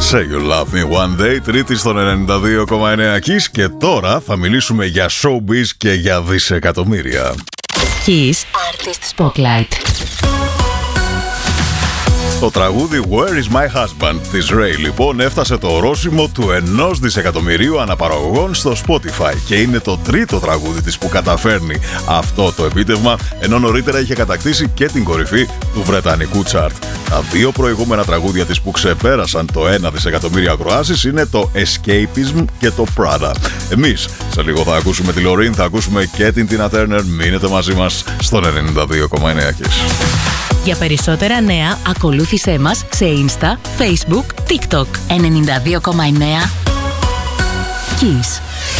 Say You Love Me One Day, Τρίτη στον 92,9 Kiss. Και τώρα θα μιλήσουμε για showbiz και για δισεκατομμύρια. Kiss Artist Spotlight. Το τραγούδι Where is my husband της Ray λοιπόν έφτασε το ορόσημο του 1 δισεκατομμυρίου αναπαραγωγών στο Spotify και είναι το τρίτο τραγούδι της που καταφέρνει αυτό το επίτευγμα, ενώ νωρίτερα είχε κατακτήσει και την κορυφή του βρετανικού chart. Τα δύο προηγούμενα τραγούδια της που ξεπέρασαν το 1 δισεκατομμύριο ακροάσεις είναι το Escapism και το Prada. Εμείς σε λίγο θα ακούσουμε τη Loreen, θα ακούσουμε και την Tina Turner. Μείνετε μαζί μας στον 92,9 Kiss. Για περισσότερα νέα, ακολούθησέ μας σε Insta, Facebook, TikTok. 92,9 Kiss.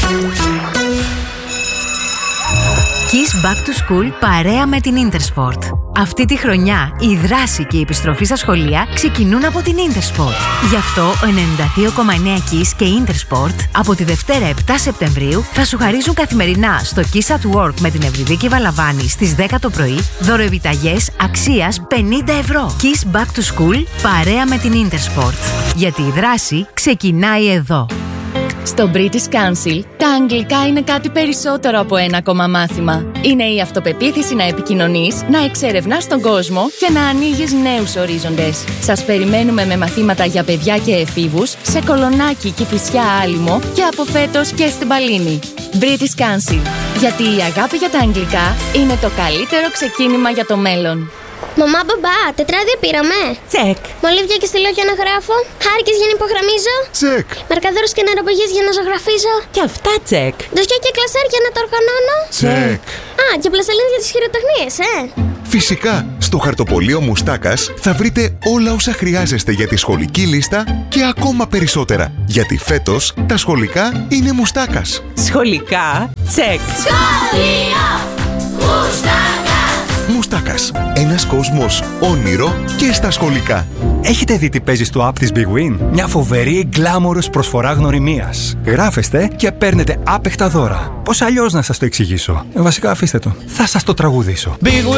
Kiss Back to School παρέα με την Intersport. Αυτή τη χρονιά η δράση και η επιστροφή στα σχολεία ξεκινούν από την Intersport. Γι' αυτό ο 92,9 Kiss και η Intersport από τη Δευτέρα 7 Σεπτεμβρίου θα σου χαρίζουν καθημερινά στο Kiss at Work με την Ευρυδίκη Βαλαβάνη στις 10 το πρωί δωροεπιταγές αξίας 50 ευρώ. Kiss Back to School παρέα με την Intersport. Γιατί η δράση ξεκινάει εδώ. Στο British Council, τα αγγλικά είναι κάτι περισσότερο από ένα ακόμα μάθημα. Είναι η αυτοπεποίθηση να επικοινωνείς, να εξερευνάς τον κόσμο και να ανοίγεις νέους ορίζοντες. Σας περιμένουμε με μαθήματα για παιδιά και εφήβους σε Κολονάκι, Κηφισιά, Άλυμο και από φέτος και στην Παλίνη. British Council. Γιατί η αγάπη για τα αγγλικά είναι το καλύτερο ξεκίνημα για το μέλλον. Μαμά, μπαμπά, τετράδια πήραμε. Τσεκ. Μολύβια και στυλό για να γράφω. Χάρηκες για να υπογραμμίζω. Τσεκ. Μαρκαδόρους και νεροπαγίες για να ζωγραφίζω. Και αυτά τσεκ. Ντοσιά και κλασέρ για να τα οργανώνω. Τσεκ. Α, και πλαστελίνες για τις χειροτεχνίες, Φυσικά, στο χαρτοπολείο Μουστάκας θα βρείτε όλα όσα χρειάζεστε για τη σχολική λίστα και ακόμα περισσότερα. Γιατί φέτος τα σχολικά είναι Μουστάκας. Σχολικά τσεκ. Σχολείο Μουστάκα. Μουστάκας. Ένας κόσμος όνειρο και στα σχολικά. Έχετε δει τι παίζει στο app της Big Win? Μια φοβερή γκλάμορος προσφορά γνωριμίας. Γράφεστε και παίρνετε άπεχτα δώρα. Πώς αλλιώς να σας το εξηγήσω? Βασικά αφήστε το. Θα σας το τραγουδήσω.